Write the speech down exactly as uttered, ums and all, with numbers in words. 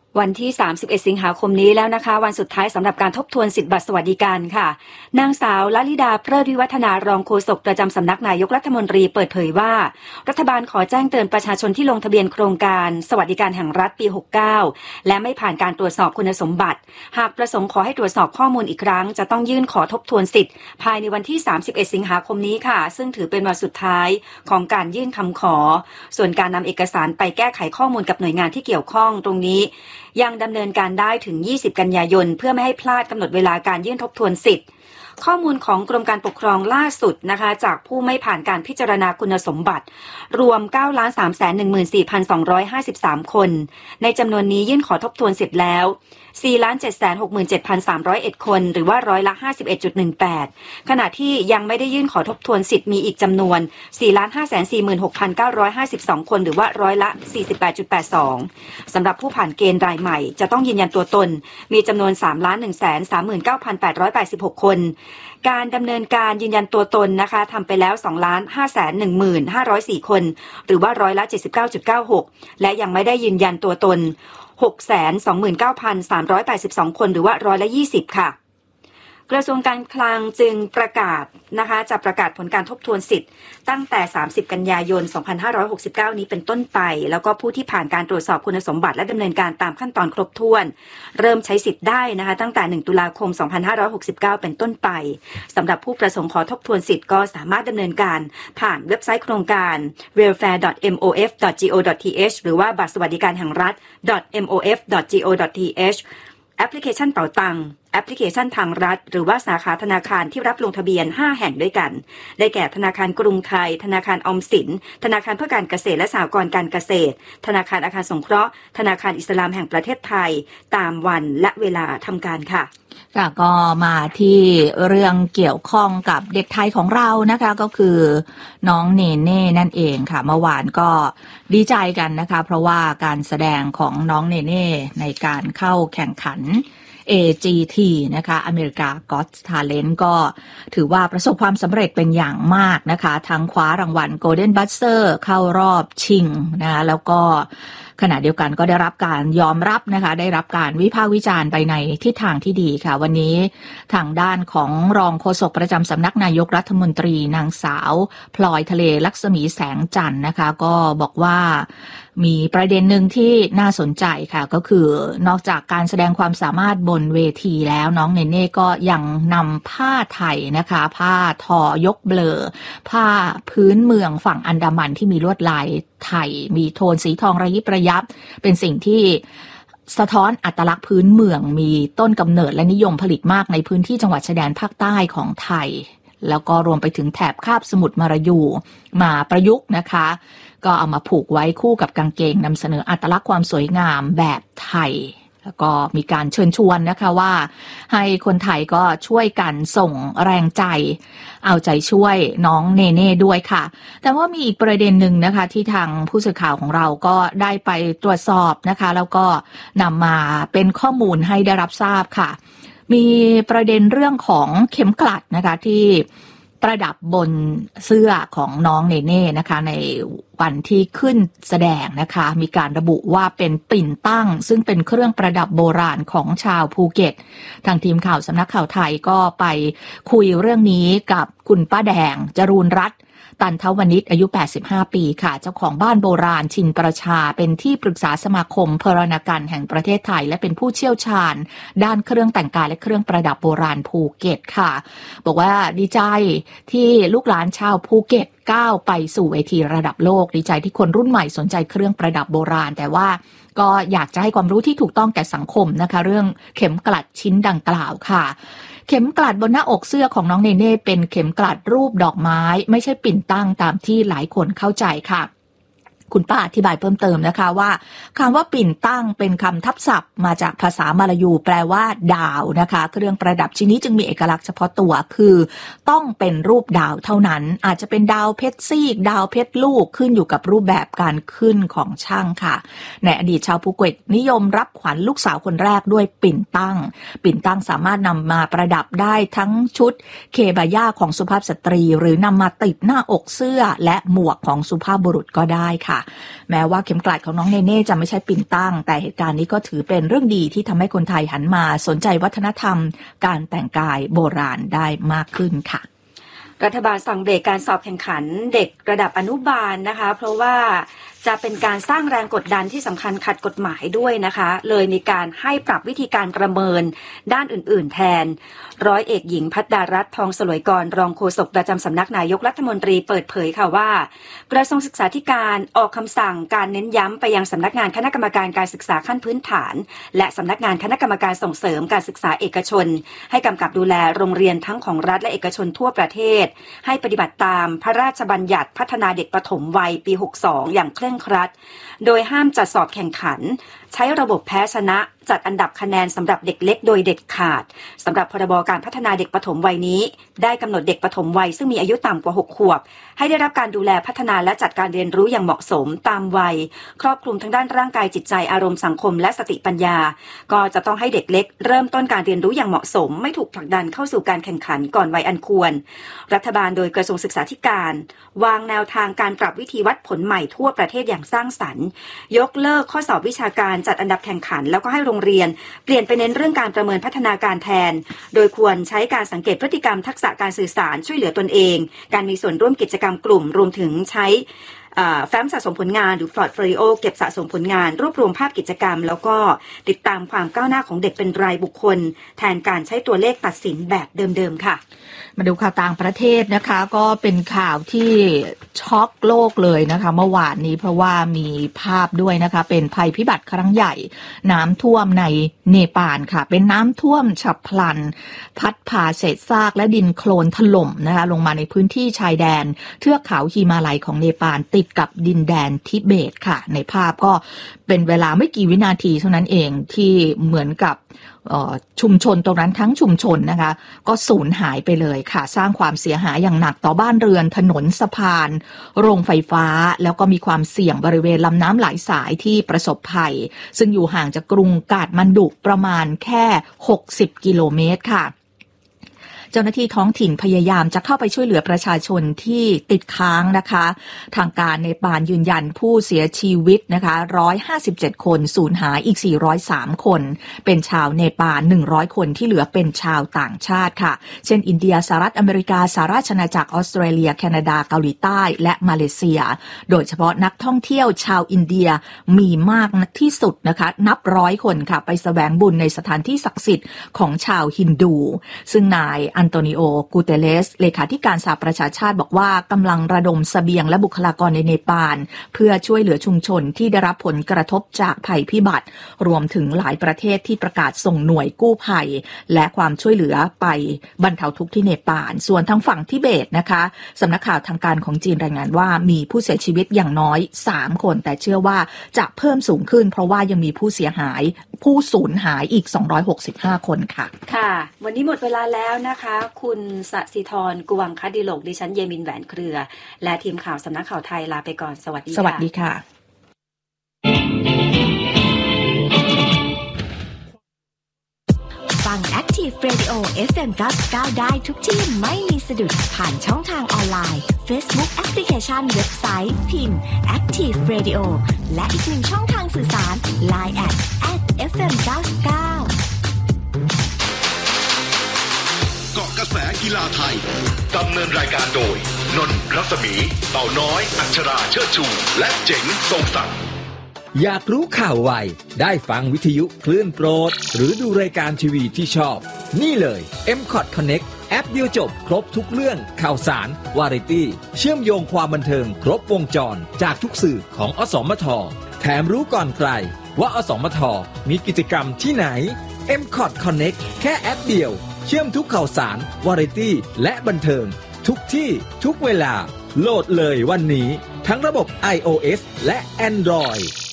วันที่สามสิบเอ็ดสิงหาคมนี้แล้วนะคะวันสุดท้ายสำหรับการทบทวนสิทธิบัตรสวัสดิการค่ะนางสาวลลิดาเพลิดวิวัฒนารองโฆษกประจำสำนักนายกรัฐมนตรีเปิดเผยว่ารัฐบาลขอแจ้งเตือนประชาชนที่ลงทะเบียนโครงการสวัสดิการแห่งรัฐปีหกสิบเก้าและไม่ผ่านการตรวจสอบคุณสมบัติหากประสงค์ขอให้ตรวจสอบข้อมูลอีกครั้งจะต้องยื่นขอทบทวนสิทธิ์ภายในวันที่สามสิบเอ็ดสิงหาคมนี้ค่ะซึ่งถือเป็นวันสุดท้ายของการยื่นคำขอส่วนการนำเอกสารไปแก้ไขข้อมูลกับหน่วยงานที่เกี่ยวข้องตรงนี้ยังดำเนินการได้ถึงยี่สิบกันยายนเพื่อไม่ให้พลาดกำหนดเวลาการยื่นทบทวนสิทธิ์ข้อมูลของกรมการปกครองล่าสุดนะคะจากผู้ไม่ผ่านการพิจารณาคุณสมบัติรวม เก้าล้านสามแสนหนึ่งหมื่นสี่พันสองร้อยห้าสิบสาม คนในจำนวนนี้ยื่นขอทบทวนสิทธิ์แล้ว สี่ล้านเจ็ดแสนหกหมื่นเจ็ดพันสามร้อยเอ็ด คนหรือว่าร้อยละ ห้าสิบเอ็ดจุดหนึ่งแปด ขณะที่ยังไม่ได้ยื่นขอทบทวนสิทธิ์มีอีกจำนวน สี่ล้านห้าแสนสี่หมื่นหกพันเก้าร้อยห้าสิบสอง คนหรือว่าร้อยละ สี่สิบแปดจุดแปดสอง สำหรับผู้ผ่านเกณฑ์รายใหม่จะต้องยืนยันตัวตนมีจำนวน สามล้านหนึ่งแสนสามหมื่นเก้าพันแปดร้อยแปดสิบหก คนการดำเนินการยืนยันตัวตนนะคะทำไปแล้ว สองล้านห้าแสนหนึ่งหมื่นห้าร้อยสี่ คนหรือว่าร้อยละ เจ็ดสิบเก้าจุดเก้าหก และยังไม่ได้ยืนยันตัวตน หกแสนสองหมื่นเก้าพันสามร้อยแปดสิบสอง คนหรือว่าร้อยละ ยี่สิบ ค่ะกระทรวงการคลังจึงประกาศนะคะจะประกาศผลการทบทวนสิทธิ์ตั้งแต่สามสิบกันยายนสองพันห้าร้อยหกสิบเก้านี้เป็นต้นไปแล้วก็ผู้ที่ผ่านการตรวจสอบคุณสมบัติและดำเนินการตามขั้นตอนครบถ้วนเริ่มใช้สิทธิ์ได้นะคะตั้งแต่หนึ่งตุลาคมสองพันห้าร้อยหกสิบเก้าเป็นต้นไปสำหรับผู้ประสงค์ขอทบทวนสิทธิ์ก็สามารถดำเนินการผ่านเว็บไซต์โครงการ เวลแฟร์ ดอท เอ็ม โอ เอฟ ดอท จี โอ ดอท ที เอช หรือว่าบัตรสวัสดิการแห่งรัฐ ดอท เอ็ม โอ เอฟ ดอท จี โอ ดอท ที เอชแอปพลิเคชันเป๋าตังแอปพลิเคชันทางรัฐหรือว่าสาขาธนาคารที่รับลงทะเบียนห้าแห่งด้วยกันได้แก่ธนาคารกรุงไทยธนาคารออมสินธนาคารเพื่อการเกษตรและสหกรณ์การเกษตรธนาคารอาคารสงเคราะห์ธนาคารอิสลามแห่งประเทศไทยตามวันและเวลาทำการค่ะค่ะก็มาที่เรื่องเกี่ยวข้องกับเด็กไทยของเรานะคะก็คือน้องเนเน่นั่นเองค่ะเมื่อวานก็ดีใจกันนะคะเพราะว่าการแสดงของน้องเนเน่ในการเข้าแข่งขัน เอ จี ที นะคะ America Got Talent ก็ถือว่าประสบความสำเร็จเป็นอย่างมากนะคะทั้งคว้ารางวัล Golden Buzzer เข้ารอบชิงนะคะแล้วก็ขณะเดียวกันก็ได้รับการยอมรับนะคะได้รับการวิพากษ์วิจารณ์ไปในทิศทางที่ดีค่ะวันนี้ทางด้านของรองโฆษกประจำสำนักนายกรัฐมนตรีนางสาวพลอยทะเลลักษมีแสงจันทร์นะคะก็บอกว่ามีประเด็นหนึ่งที่น่าสนใจค่ะก็คือนอกจากการแสดงความสามารถบนเวทีแล้วน้องเนเน่ก็ยังนำผ้าไทยนะคะผ้าทอยกเบลอผ้าพื้นเมืองฝั่งอันดามันที่มีลวดลายไทยมีโทนสีทองระยิบระยับเป็นสิ่งที่สะท้อนอัตลักษณ์พื้นเมืองมีต้นกำเนิดและนิยมผลิตมากในพื้นที่จังหวัดชายแดนภาคใต้ของไทยแล้วก็รวมไปถึงแถบคาบสมุทรมารายูมาประยุกต์นะคะก็เอามาผูกไว้คู่กับกางเกงนำเสนออัตลักษณ์ความสวยงามแบบไทยแล้วก็มีการเชิญชวนนะคะว่าให้คนไทยก็ช่วยกันส่งแรงใจเอาใจช่วยน้องเนเน่ด้วยค่ะแต่ว่ามีอีกประเด็นหนึ่งนะคะที่ทางผู้สื่อข่าวของเราก็ได้ไปตรวจสอบนะคะแล้วก็นำมาเป็นข้อมูลให้ได้รับทราบค่ะมีประเด็นเรื่องของเข็มกลัดนะคะที่ประดับบนเสื้อของน้องเนเน่นะคะในวันที่ขึ้นแสดงนะคะมีการระบุว่าเป็นปิ่นตั้งซึ่งเป็นเครื่องประดับโบราณของชาวภูเก็ตทางทีมข่าวสำนักข่าวไทยก็ไปคุยเรื่องนี้กับคุณป้าแดงจรูนรัตน์ตันทวณิชอายุแปดสิบห้าปีค่ะเจ้าของบ้านโบราณชินประชาเป็นที่ปรึกษาสมาคมเพรณาการแห่งประเทศไทยและเป็นผู้เชี่ยวชาญด้านเครื่องแต่งกายและเครื่องประดับโบราณภูเก็ตค่ะบอกว่าดีใจที่ลูกหลานชาวภูเก็ตก้าวไปสู่เวทีระดับโลกดีใจที่คนรุ่นใหม่สนใจเครื่องประดับโบราณแต่ว่าก็อยากจะให้ความรู้ที่ถูกต้องแก่สังคมนะคะเรื่องเข็มกลัดชิ้นดังกล่าวค่ะเข็มกลัดบนหน้าอกเสื้อของน้องเนเน่เป็นเข็มกลัดรูปดอกไม้ไม่ใช่ปิ่นตั้งตามที่หลายคนเข้าใจค่ะคุณป้าอธิบายเพิ่มเติมนะคะว่าคำว่าปิ่นตั้งเป็นคำทับศัพท์มาจากภาษามลายูแปลว่าดาวนะคะเครื่องประดับชิ้นนี้จึงมีเอกลักษณ์เฉพาะตัวคือต้องเป็นรูปดาวเท่านั้นอาจจะเป็นดาวเพชรซีกดาวเพชรลูกขึ้นอยู่กับรูปแบบการขึ้นของช่างค่ะในอดีตชาวภูเก็ตนิยมรับขวัญลูกสาวคนแรกด้วยปิ่นตั้งปิ่นตั้งสามารถนำมาประดับได้ทั้งชุดเคบาย่าของสุภาพสตรีหรือนำมาติดหน้าอกเสื้อและหมวกของสุภาพบุรุษก็ได้ค่ะแม้ว่าเข็มกลัดของน้องเนเน่จะไม่ใช่ปิ่นตั้งแต่เหตุการณ์นี้ก็ถือเป็นเรื่องดีที่ทำให้คนไทยหันมาสนใจวัฒนธรรมการแต่งกายโบราณได้มากขึ้นค่ะรัฐบาลสั่งเบรกการสอบแข่งขันเด็กระดับอนุบาลนะคะเพราะว่าจะเป็นการสร้างแรงกดดันที่สำคัญขัดกฎหมายด้วยนะคะเลยมีการให้ปรับวิธีการประเมินด้านอื่นๆแทนร้อยเอกหญิงภัทรารัตน์ทองสลวยกรรองโฆษกประจำสำนักนายกรัฐมนตรีเปิดเผยค่ะว่ากระทรวงศึกษาธิการออกคำสั่งการเน้นย้ำไปยังสำนักงานคณะกรรมการการศึกษาขั้นพื้นฐานและสำนักงานคณะกรรมการส่งเสริมการศึกษาเอกชนให้กำกับดูแลโรงเรียนทั้งของรัฐและเอกชนทั่วประเทศให้ปฏิบัติตามพระราชบัญญัติพัฒนาเด็กประถมวัยปีหกสิบสองอย่างเคร่งครัดโดยห้ามจัดสอบแข่งขันใช้ระบบแพ้ชนะจัดอันดับคะแนนสำหรับเด็กเล็กโดยเด็ดขาดสำหรับพรบการพัฒนาเด็กประถมวัยนี้ได้กำหนดเด็กประถมวัยซึ่งมีอายุต่ำกว่าหกขวบให้ได้รับการดูแลพัฒนาและจัดการเรียนรู้อย่างเหมาะสมตามวัยครอบคลุมทั้งด้านร่างกายจิตใจอารมณ์สังคมและสติปัญญาก็จะต้องให้เด็กเล็กเริ่มต้นการเรียนรู้อย่างเหมาะสมไม่ถูกผลักดันเข้าสู่การแข่งขันก่อนวัยอันควรรัฐบาลโดยกระทรวงศึกษาธิการวางแนวทางการปรับวิธีวัดผลใหม่ทั่วประเทศอย่างสร้างสรรค์ยกเลิกข้อสอบวิชาการจัดอันดับแข่งขันแล้วก็ให้โรงเรียนเปลี่ยนไปเน้นเรื่องการประเมินพัฒนาการแทนโดยควรใช้การสังเกตพฤติกรรมทักษะการสื่อสารช่วยเหลือตนเองการมีส่วนร่วมกิจกรรมกลุ่มรวมถึงใช้แฟ้มสะสมผลงานหรือ Portfolio เก็บสะสมผลงานรวบรวมภาพกิจกรรมแล้วก็ติดตามความก้าวหน้าของเด็กเป็นรายบุคคลแทนการใช้ตัวเลขตัดสินแบบเดิมๆค่ะมาดูข่าวต่างประเทศนะคะก็เป็นข่าวที่ช็อกโลกเลยนะคะเมื่อวานนี้เพราะว่ามีภาพด้วยนะคะเป็นภัยพิบัติครั้งใหญ่น้ำท่วมในเนปาลค่ะเป็นน้ำท่วมฉับพลันพัดพาเศษซากและดินโคลนถล่มนะคะลงมาในพื้นที่ชายแดนเทือกเขาฮิมาลัยของเนปาลติดกับดินแดนทิเบตค่ะในภาพก็เป็นเวลาไม่กี่วินาทีเท่านั้นเองที่เหมือนกับชุมชนตรงนั้นทั้งชุมชนนะคะก็สูญหายไปเลยค่ะสร้างความเสียหายอย่างหนักต่อบ้านเรือนถนนสะพานโรงไฟฟ้าแล้วก็มีความเสี่ยงบริเวณลำน้ำหลายสายที่ประสบภัยซึ่งอยู่ห่างจากกรุงกาฐมานดุประมาณแค่หกสิบกิโลเมตรค่ะเจ้าหน้าที่ท้องถิ่นพยายามจะเข้าไปช่วยเหลือประชาชนที่ติดค้างนะคะทางการเนปาลยืนยันผู้เสียชีวิตนะคะหนึ่งร้อยห้าสิบเจ็ดคนสูญหายอีกสี่ร้อยสามคนเป็นชาวเนปาลหนึ่งร้อยคนที่เหลือเป็นชาวต่างชาติค่ะเช่นอินเดียสหรัฐอเมริกาสหราชอาณาจักรออสเตรเลียแคนาดาเกาหลีใต้และมาเลเซียโดยเฉพาะนักท่องเที่ยวชาวอินเดียมีมากที่สุดนะคะนับร้อยคนค่ะไปแสวงบุญในสถานที่ศักดิ์สิทธิ์ของชาวฮินดูซึ่งนายอันโตนิโอ กูเตเลสเลขาธิการสหประชาชาติบอกว่ากำลังระดมเสบียงและบุคลากรในเนปาลเพื่อช่วยเหลือชุมชนที่ได้รับผลกระทบจากภัยพิบัติรวมถึงหลายประเทศที่ประกาศส่งหน่วยกู้ภัยและความช่วยเหลือไปบรรเทาทุกข์ที่เนปาลส่วนทางฝั่งทิเบตนะคะสำนักข่าวทางการของจีนรายงานว่ามีผู้เสียชีวิตอย่างน้อยสามคนแต่เชื่อว่าจะเพิ่มสูงขึ้นเพราะว่ายังมีผู้เสียหายผู้สูญหายอีกสองร้อยหกสิบห้าคนค่ะค่ะวันนี้หมดเวลาแล้วนะคะคุณสศิธรกุวังคดิโลกดิฉันเยมินแหวนเครือและทีมข่าวสำนักข่าวไทยลาไปก่อนสวัสดีค่ะสวัสดีค่ะฟัง Active Radio เอฟ เอ็ม เก้าสิบเก้าได้ทุกที่ไม่มีสะดุดผ่านช่องทางออนไลน์ Facebook แอปพลิเคชันเว็บไซต์พิมพ์ Active Radio และอีกหนึ่งช่องทางสื่อสาร ไลน์ แอท แอท เอฟ เอ็ม เก้าสิบเก้าเกาะกระแสกีฬาไทยดำเนินรายการโดยนนท์รัศมีเต่าน้อยอัชราเชิดชูและเจ๋งทรงศักดิ์อยากรู้ข่าวไวได้ฟังวิทยุคลื่นโปรดหรือดูรายการทีวีที่ชอบนี่เลย เอ็ม คอท Connect แอปเดียวจบครบทุกเรื่องข่าวสารวาไรตี้เชื่อมโยงความบันเทิงครบวงจรจากทุกสื่อของอสมทแถมรู้ก่อนใครว่าอสมทมีกิจกรรมที่ไหน เอ็ม คอท Connect แค่แอปเดียวเชื่อมทุกข่าวสารวาไรตี้และบันเทิงทุกที่ทุกเวลาโหลดเลยวันนี้ทั้งระบบ ไอ โอ เอส และ Android